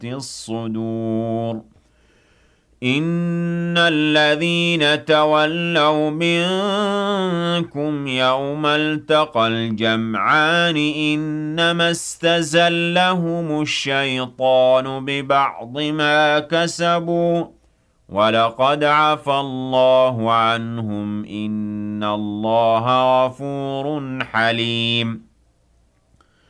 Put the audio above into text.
الصدور إن الذين تولوا منكم يوم التقى الجمعان إنما استزلهم الشيطان ببعض ما كسبوا ولقد عفى الله عنهم إن الله غفور حليم